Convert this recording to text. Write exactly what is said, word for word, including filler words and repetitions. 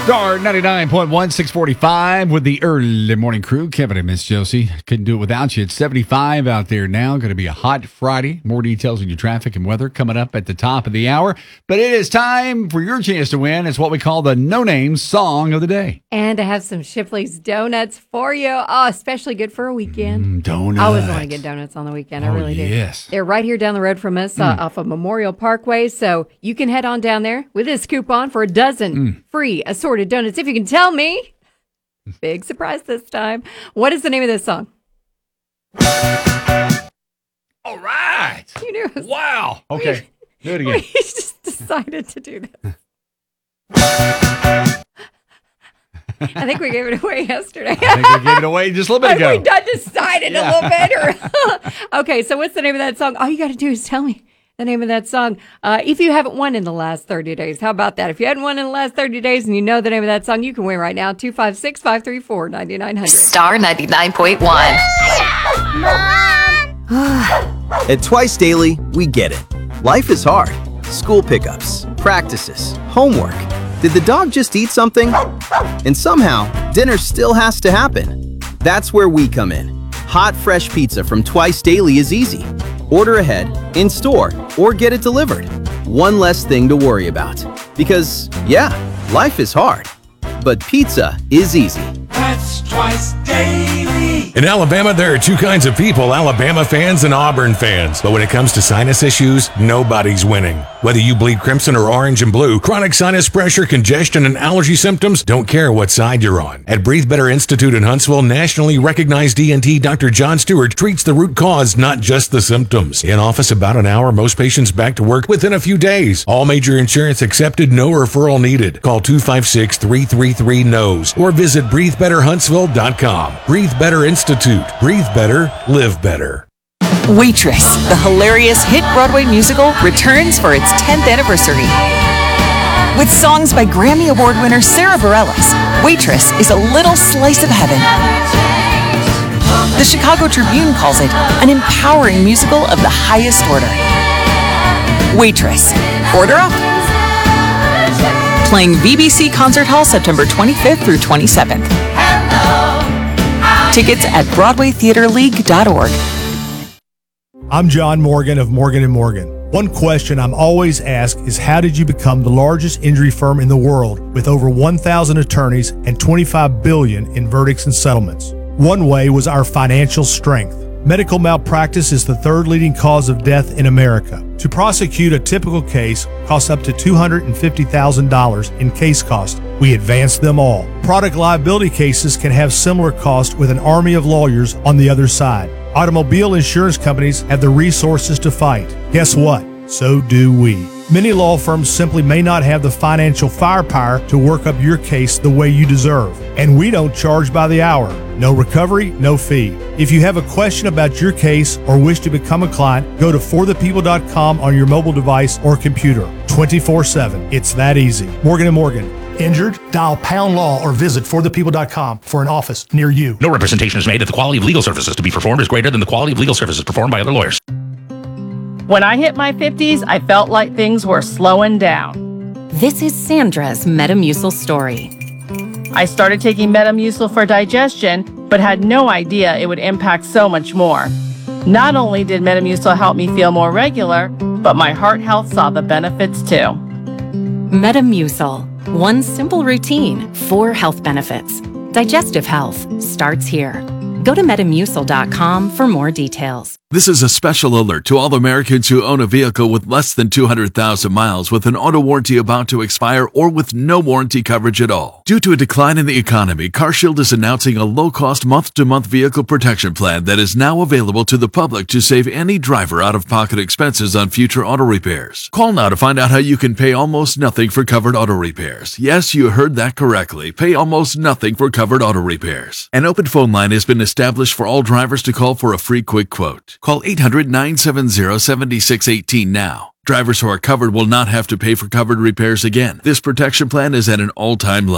Star ninety-nine point one, six forty-five with the early morning crew. Kevin and Miss Josie. Couldn't do it without you. It's seventy-five out there now. Going to be a hot Friday. More details on your traffic and weather coming up at the top of the hour. But it is time for your chance to win. It's what we call the No Name Song of the Day. And I have some Shipley's Donuts for you. Oh, especially good for a weekend. Mm, donuts. I always want to get donuts on the weekend. I oh, really do. Yes. They're right here down the road from us uh, mm. off of Memorial Parkway. So you can head on down there with this coupon for a dozen mm. free assorted donuts. If you can tell me, big surprise this time. What is the name of this song? All right. You knew it was, wow. Okay. We, do it again. We just decided to do this. I think we gave it away yesterday. I think we gave it away just a little bit ago. We done decided yeah. a little bit. Okay, so what's the name of that song? All you got to do is tell me the name of that song. Uh, if you haven't won in the last thirty days, how about that? If you hadn't won in the last thirty days and you know the name of that song, you can win right now. two five six, five three four, nine nine zero zero. Star ninety-nine point one. At Twice Daily, we get it. Life is hard. School pickups, practices, homework. Did the dog just eat something? And somehow, dinner still has to happen. That's where we come in. Hot, fresh pizza from Twice Daily is easy. Order ahead, in store, or get it delivered. One less thing to worry about. Because, yeah, life is hard. But pizza is easy. That's Twice Daily. In Alabama, there are two kinds of people, Alabama fans and Auburn fans. But when it comes to sinus issues, nobody's winning. Whether you bleed crimson or orange and blue, chronic sinus pressure, congestion, and allergy symptoms, don't care what side you're on. At Breathe Better Institute in Huntsville, nationally recognized E N T Doctor John Stewart treats the root cause, not just the symptoms. In office about an hour, most patients back to work within a few days. All major insurance accepted, no referral needed. Call two five six, three three three, N O S E or visit breathe better huntsville dot com. Breathe Better Institute. Breathe better, live better. Waitress, the hilarious hit Broadway musical, returns for its tenth anniversary. With songs by Grammy Award winner Sarah Bareilles, Waitress is a little slice of heaven. The Chicago Tribune calls it an empowering musical of the highest order. Waitress, order up. Playing V B C Concert Hall September twenty-fifth through twenty-seventh. Tickets at broadway theater league dot org. I'm John Morgan of Morgan and Morgan. One question I'm always asked is, how did you become the largest injury firm in the world with over one thousand attorneys and twenty-five billion dollars in verdicts and settlements? One way was our financial strength. Medical malpractice is the third leading cause of death in America. To prosecute a typical case costs up to two hundred fifty thousand dollars in case cost. We advance them all. Product liability cases can have similar costs with an army of lawyers on the other side. Automobile insurance companies have the resources to fight. Guess what? So do we. Many law firms simply may not have the financial firepower to work up your case the way you deserve. And we don't charge by the hour. No recovery, no fee. If you have a question about your case or wish to become a client, go to for the people dot com on your mobile device or computer. twenty-four seven. It's that easy. Morgan and Morgan. Injured? Dial pound law or visit for the people dot com for an office near you. No representation is made that the quality of legal services to be performed is greater than the quality of legal services performed by other lawyers. When I hit my fifties, I felt like things were slowing down. This is Sandra's Metamucil story. I started taking Metamucil for digestion, but had no idea it would impact so much more. Not only did Metamucil help me feel more regular, but my heart health saw the benefits too. Metamucil. One simple routine, four health benefits. Digestive health starts here. Go to metamucil dot com for more details. This is a special alert to all Americans who own a vehicle with less than two hundred thousand miles with an auto warranty about to expire or with no warranty coverage at all. Due to a decline in the economy, CarShield is announcing a low-cost month-to-month vehicle protection plan that is now available to the public to save any driver out-of-pocket expenses on future auto repairs. Call now to find out how you can pay almost nothing for covered auto repairs. Yes, you heard that correctly. Pay almost nothing for covered auto repairs. An open phone line has been established for all drivers to call for a free quick quote. Call eight hundred, nine seven zero, seven six one eight now. Drivers who are covered will not have to pay for covered repairs again. This protection plan is at an all-time low.